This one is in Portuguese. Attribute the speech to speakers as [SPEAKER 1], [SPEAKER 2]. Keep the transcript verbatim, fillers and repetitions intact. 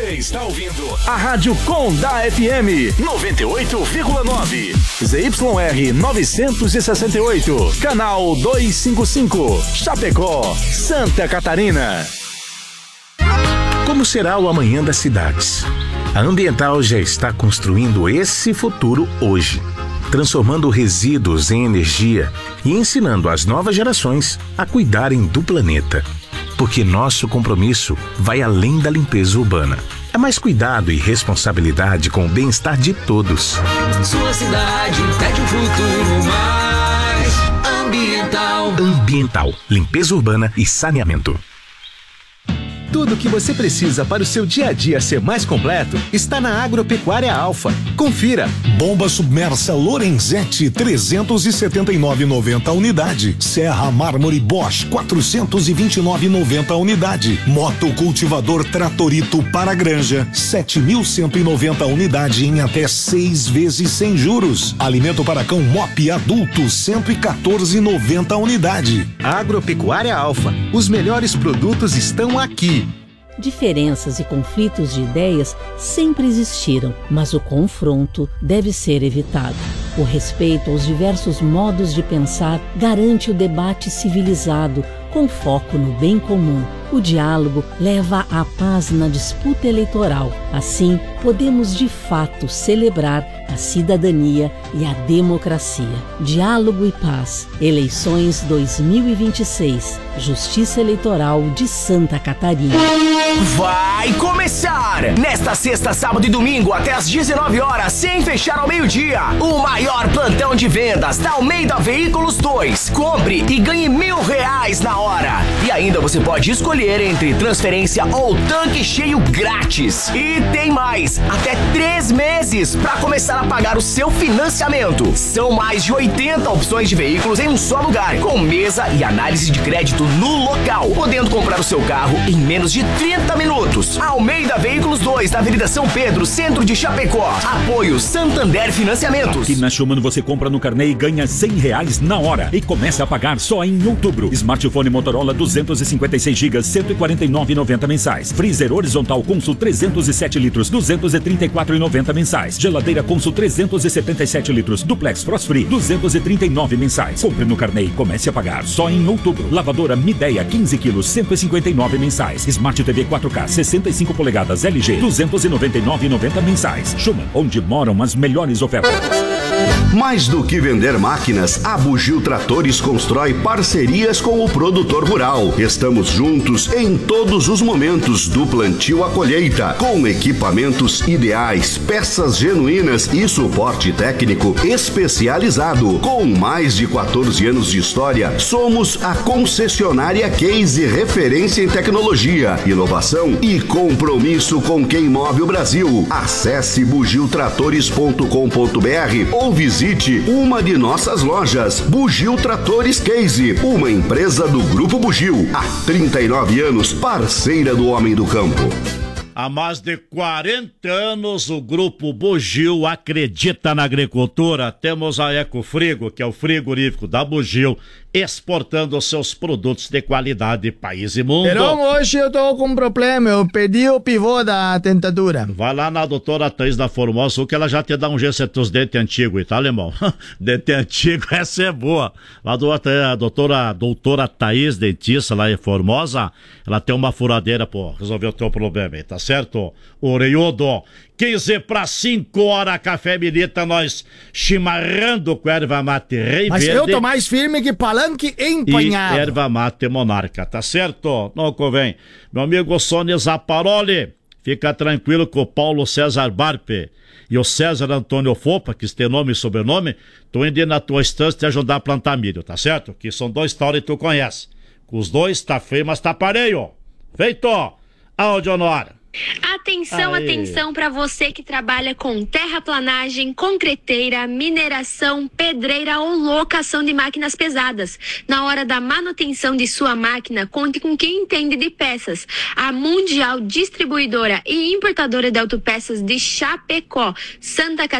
[SPEAKER 1] Você está ouvindo a Rádio Condá F M noventa e oito vírgula nove, Z Y R novecentos e sessenta e oito, canal duzentos e cinquenta e cinco, Chapecó, Santa Catarina. Como será o amanhã das cidades? A Ambiental já está construindo esse futuro hoje, transformando resíduos em energia e ensinando as novas gerações a cuidarem do planeta. Porque nosso compromisso vai além da limpeza urbana. É mais cuidado e responsabilidade com o bem-estar de todos.
[SPEAKER 2] Sua cidade pede um futuro mais ambiental.
[SPEAKER 1] Ambiental, limpeza urbana e saneamento.
[SPEAKER 3] Tudo o que você precisa para o seu dia a dia ser mais completo está na Agropecuária Alfa. Confira.
[SPEAKER 4] Bomba submersa Lorenzetti trezentos e setenta e nove reais e noventa unidade. Serra Mármore Bosch quatrocentos e vinte e nove reais e noventa unidade. Moto cultivador Tratorito para Granja sete mil cento e noventa unidade em até seis vezes sem juros. Alimento para cão Mop adulto cento e quatorze reais e noventa unidade.
[SPEAKER 3] Agropecuária Alfa. Os melhores produtos estão aqui.
[SPEAKER 5] Diferenças e conflitos de ideias sempre existiram, mas o confronto deve ser evitado. O respeito aos diversos modos de pensar garante o debate civilizado, com foco no bem comum. O diálogo leva à paz na disputa eleitoral. Assim, podemos de fato celebrar a cidadania e a democracia. Diálogo e paz. Eleições dois mil e vinte e seis. Justiça Eleitoral de Santa Catarina.
[SPEAKER 6] Vai começar! Nesta sexta, sábado e domingo, até às dezenove horas, sem fechar ao meio-dia, o maior plantão de vendas da Almeida Veículos dois. Compre e ganhe mil reais na hora. E ainda você pode escolher entre transferência ou tanque cheio grátis. E tem mais, até três meses para começar a pagar o seu financiamento. São mais de oitenta opções de veículos em um só lugar, com mesa e análise de crédito no local, podendo comprar o seu carro em menos de trinta minutos. Almeida Veículos dois, na Avenida São Pedro, centro de Chapecó. Apoio Santander Financiamentos.
[SPEAKER 7] Aqui na Schumann você compra no carnê e ganha cem reais na hora e começa a pagar só em outubro. Smartphone Motorola duzentos e cinquenta e seis gigas, cento e quarenta e nove reais e noventa mensais. Freezer horizontal Consul trezentos e sete litros, duzentos e trinta e quatro reais e noventa mensais. Geladeira Consul trezentos e setenta e sete litros, Duplex Frost Free, duzentos e trinta e nove mensais. Compre no carnê e comece a pagar só em outubro. Lavadora Midea quinze quilos, cento e cinquenta e nove mensais. Smart T V quatro K sessenta e cinco polegadas L G, duzentos e noventa e nove reais e noventa mensais. Schumann, onde moram as melhores ofertas.
[SPEAKER 8] Mais do que vender máquinas, a Bugio Tratores constrói parcerias com o produtor rural. Estamos juntos em todos os momentos, do plantio à colheita, com equipamentos ideais, peças genuínas e suporte técnico especializado. Com mais de quatorze anos de história, somos a concessionária Case, referência em tecnologia, inovação e compromisso com quem move o Brasil. Acesse bugio tratores ponto com ponto br ou visite uma de nossas lojas. Bugio Tratores Case, uma empresa do Grupo Bugio. Há trinta e nove anos, parceira do homem do campo.
[SPEAKER 9] Há mais de quarenta anos, o Grupo Bugio acredita na agricultura. Temos a Ecofrigo, que é o frigorífico da Bugio, exportando os seus produtos de qualidade país e mundo.
[SPEAKER 10] Então, hoje eu tô com um problema, eu perdi o pivô da dentadura.
[SPEAKER 9] Vai lá na doutora Thaís da Formosa, que ela já te dá um gesso entre os dentes antigos, tá, alemão? Dente antigo, essa é boa. A doutora, a doutora, a doutora Thaís, dentista lá em Formosa, ela tem uma furadeira, pô, resolver o teu problema aí, tá certo? Oreiudo, quinze para cinco horas, Café Milita, nós chimarrando com erva mate rei
[SPEAKER 10] Mas
[SPEAKER 9] verde.
[SPEAKER 10] eu tô mais firme que palanque empanhado.
[SPEAKER 9] E erva mate monarca, tá certo? Não convém. Meu amigo Sônia Zaparoli, fica tranquilo com o Paulo César Barpe e o César Antônio Fopa, que tem nome e sobrenome, tô indo na tua estância te ajudar a plantar milho, tá certo? Que são dois tauri que tu conhece. Com os dois tá feio, mas tá pareio. Feito! Áudio Honor.
[SPEAKER 11] Atenção,
[SPEAKER 9] Aê.
[SPEAKER 11] atenção para você que trabalha com terraplanagem, concreteira, mineração, pedreira ou locação de máquinas pesadas. Na hora da manutenção de sua máquina, conte com quem entende de peças. A Mundial Distribuidora e Importadora de Autopeças de Chapecó, Santa Catarina.